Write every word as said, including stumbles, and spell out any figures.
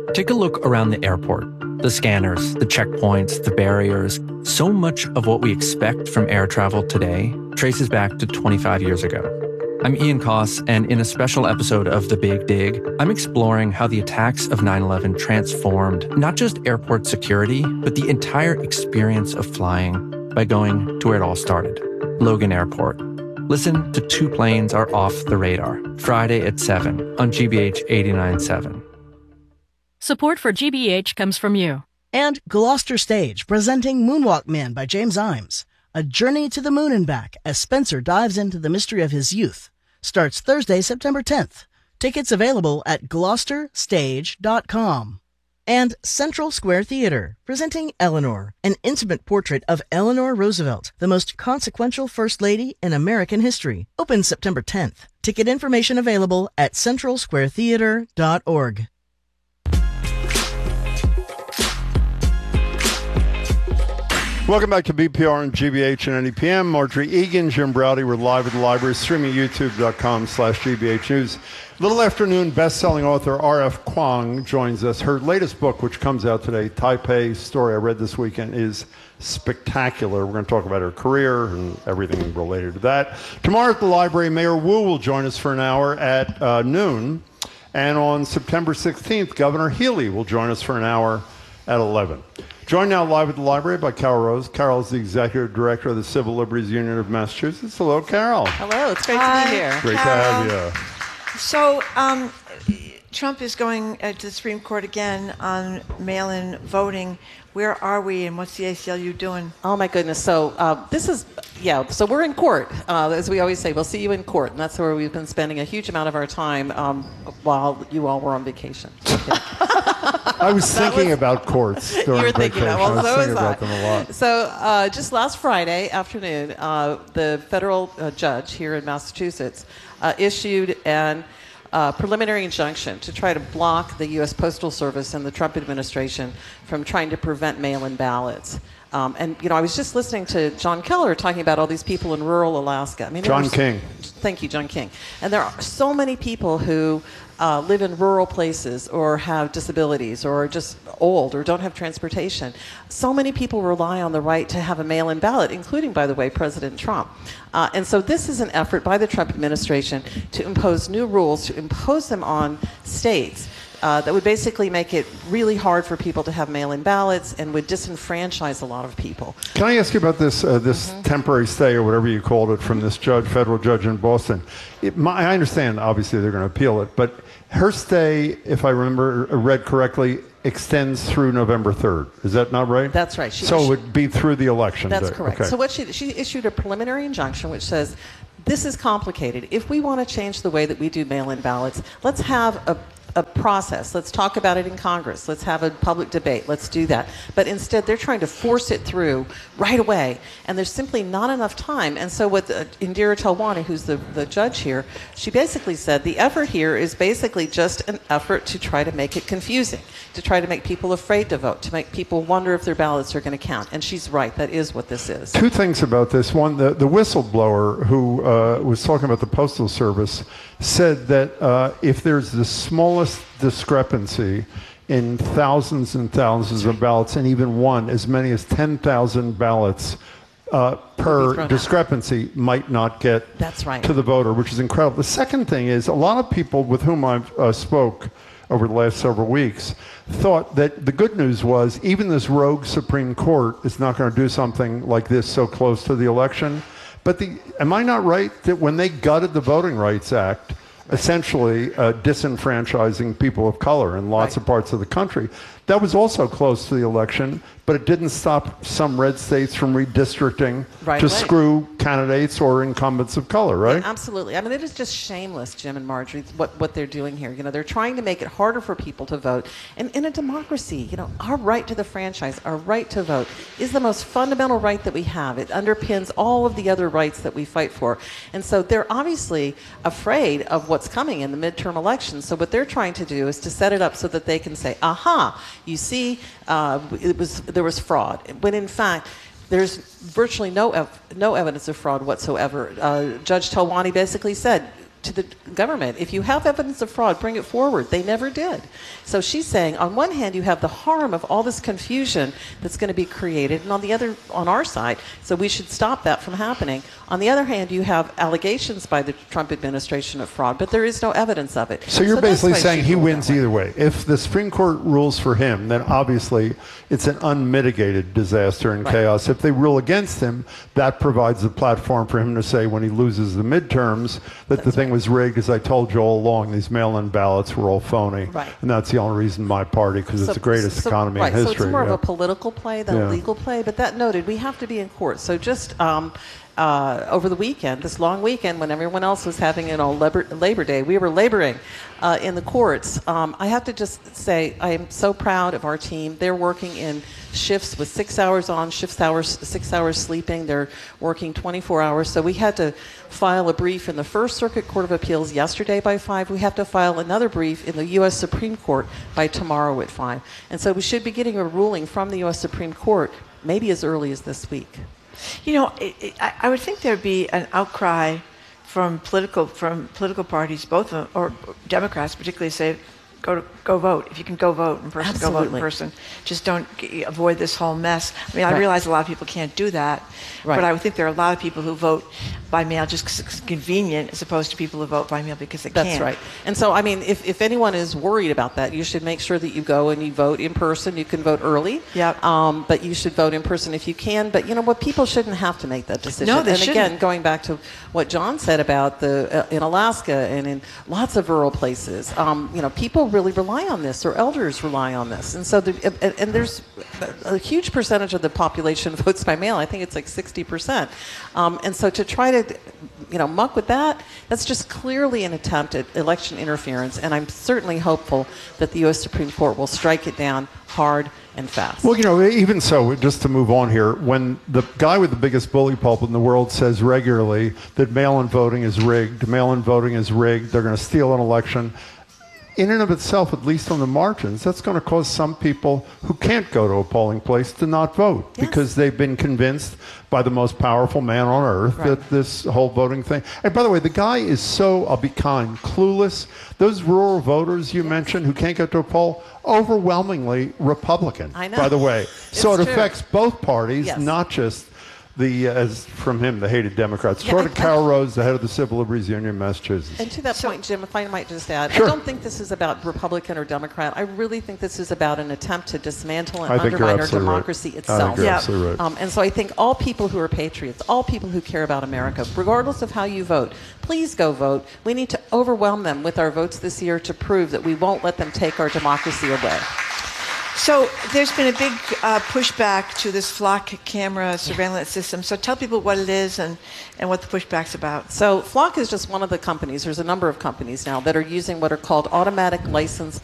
Take a look around the airport. The scanners, the checkpoints, the barriers. So much of what we expect from air travel today traces back to twenty-five years ago. I'm Ian Koss, and in a special episode of The Big Dig, I'm exploring how the attacks of nine eleven transformed not just airport security, but the entire experience of flying by going to where it all started, Logan Airport. Listen to Two Planes Are Off the Radar, Friday at seven on G B H eighty-nine point seven. Support for G B H comes from you. And Gloucester Stage, presenting Moonwalk Man by James Imes. A journey to the moon and back as Spencer dives into the mystery of his youth. Starts Thursday, September tenth. Tickets available at gloucester stage dot com. And Central Square Theater, presenting Eleanor, an intimate portrait of Eleanor Roosevelt, the most consequential First Lady in American history. Opens September tenth. Ticket information available at central square theater dot org. Welcome back to B P R and G B H and N E P M. Marjorie Egan, Jim Browdy. We're live at the library, streaming youtube.com slash GBH News. Little afternoon, best-selling author R F Kuang joins us. Her latest book, which comes out today, Taipei Story, I read this weekend, is spectacular. We're going to talk about her career and everything related to that. Tomorrow at the library, Mayor Wu will join us for an hour at uh, noon. And on September sixteenth, Governor Healy will join us for an hour at eleven. Joined now live at the library by Carol Rose. Carol is the Executive Director of the Civil Liberties Union of Massachusetts. Hello, Carol. Hello, it's great Hi, to be here. Great Carol. to have you. So, um, Trump is going uh, to the Supreme Court again on mail-in voting. Where are we, and what's the A C L U doing? Oh, my goodness. So uh, this is, yeah, so we're in court. Uh, as we always say, we'll see you in court. And that's where we've been spending a huge amount of our time um, while you all were on vacation. I was thinking was, about courts during you were thinking vacation. About, well, I was so thinking was about them a lot. So uh, just last Friday afternoon, uh, the federal uh, judge here in Massachusetts uh, issued an Uh, preliminary injunction to try to block the U S Postal Service and the Trump administration from trying to prevent mail-in ballots. Um, and, you know, I was just listening to John Keller talking about all these people in rural Alaska. I mean, John was, King. Thank you, John King. And there are so many people who uh, live in rural places or have disabilities or are just old or don't have transportation. So many people rely on the right to have a mail-in ballot, including, by the way, President Trump. Uh, and so this is an effort by the Trump administration to impose new rules, to impose them on states uh, that would basically make it really hard for people to have mail-in ballots and would disenfranchise a lot of people. Can I ask you about this uh, this mm-hmm. temporary stay or whatever you called it from this judge, federal judge in Boston? It, my, I understand, obviously, they're going to appeal it, but her stay, if I remember, read correctly, extends through November third. Is that not right? That's right. She so issued, it would be through the election That's day. correct. Okay. So what she she issued a preliminary injunction which says, this is complicated. If we want to change the way that we do mail-in ballots, let's have a a process. Let's talk about it in Congress. Let's have a public debate. Let's do that. But instead, they're trying to force it through right away, and there's simply not enough time. And so with uh, Indira Talwani, who's the, the judge here, she basically said the effort here is basically just an effort to try to make it confusing, to try to make people afraid to vote, to make people wonder if their ballots are going to count. And she's right. That is what this is. Two things about this. One, the, the whistleblower who uh, was talking about the Postal Service said that uh, if there's the smallest discrepancy in thousands and thousands of ballots, and even one, as many as ten thousand ballots uh, per discrepancy out. Might not get That's right. to the voter, which is incredible. The second thing is a lot of people with whom I've uh, spoke over the last several weeks thought that the good news was even this rogue Supreme Court is not going to do something like this so close to the election. But the, am I not right that when they gutted the Voting Rights Act, essentially uh, disenfranchising people of color in lots right. of parts of the country, that was also close to the election, but it didn't stop some red states from redistricting right to away. screw candidates or incumbents of color, right? Yeah, absolutely. I mean, it is just shameless, Jim and Marjorie, what, what they're doing here. You know, they're trying to make it harder for people to vote. And in a democracy, you know, our right to the franchise, our right to vote, is the most fundamental right that we have. It underpins all of the other rights that we fight for. And so they're obviously afraid of what's coming in the midterm elections. So what they're trying to do is to set it up so that they can say, aha, you see, uh, it was there was fraud. When in fact, there's virtually no ev- no evidence of fraud whatsoever. Uh, Judge Talwani basically said, to the government. If you have evidence of fraud, bring it forward. They never did. So she's saying, on one hand, you have the harm of all this confusion that's going to be created, and on the other, on our side, so we should stop that from happening. On the other hand, you have allegations by the Trump administration of fraud, but there is no evidence of it. So you're so that's basically why saying she he ruled wins that way. either way. If the Supreme Court rules for him, then obviously it's an unmitigated disaster and Right. chaos. If they rule against him, that provides a platform for him to say when he loses the midterms that That's the thing right. was rigged. As I told you all along, these mail-in ballots were all phony. Right. And that's the only reason my party, because it's So- the greatest so- economy right, in history. So it's more yeah. of a political play than Yeah. a legal play. But that noted, we have to be in court. So just um, uh, over the weekend, this long weekend, when everyone else was having you know Labor, Labor Day, we were laboring uh, in the courts. Um, I have to just say I am so proud of our team. They're working in shifts with six hours on, shifts hours, six hours sleeping. They're working twenty-four hours. So we had to file a brief in the First Circuit Court of Appeals yesterday by five. We have to file another brief in the U S Supreme Court by tomorrow at five. And so we should be getting a ruling from the U S Supreme Court maybe as early as this week. You know, it, it, I I would think there'd be an outcry from political from political parties, both of them, or Democrats particularly, say, go to, go vote. If you can go vote in person, go vote in Absolutely. person. Just don't g- avoid this whole mess. I mean, I Right. realize a lot of people can't do that, Right. but I would think there are a lot of people who vote by mail just because it's convenient, as opposed to people who vote by mail because they That's can't. right. And so, I mean, if, if anyone is worried about that, you should make sure that you go and you vote in person. You can vote early. Yep. Um, but you should vote in person if you can. But you know what? People shouldn't have to make that decision. No, they and shouldn't. again, going back to what John said about the uh, in Alaska and in lots of rural places, um, you know, people really rely on this. Their elders rely on this. And so, the, and, and there's a huge percentage of the population votes by mail. I think it's like sixty percent. Um, and so to try to, you know, muck with that, that's just clearly an attempt at election interference. And I'm certainly hopeful that the U S Supreme Court will strike it down hard and fast. Well, you know, even so, just to move on here, when the guy with the biggest bully pulpit in the world says regularly that mail-in voting is rigged, mail-in voting is rigged, they're going to steal an election, in and of itself, at least on the margins, that's going to cause some people who can't go to a polling place to not vote Yes. because they've been convinced by the most powerful man on earth Right. that this whole voting thing. And by the way, the guy is so, I'll be kind, clueless. Those rural voters you mentioned who can't get to a poll, overwhelmingly Republican, I know. by the way. So It's it true. affects both parties, Yes. not just the, uh, as from him, the hated Democrats. Yeah, Sort I- of Carol Rose, the head of the Civil Liberties Union in Massachusetts. And to that point, Jim, if I might just add, Sure. I don't think this is about Republican or Democrat. I really think this is about an attempt to dismantle and I think you're undermine our absolutely right. democracy I think itself. you're Yeah. absolutely right. Um, and so I think all people who are patriots, all people who care about America, regardless of how you vote, please go vote. We need to overwhelm them with our votes this year to prove that we won't let them take our democracy away. So there's been a big uh, pushback to this flock camera surveillance system. So tell people what it is and, and what the pushback's about. So Flock is just one of the companies. There's a number of companies now that are using what are called automatic license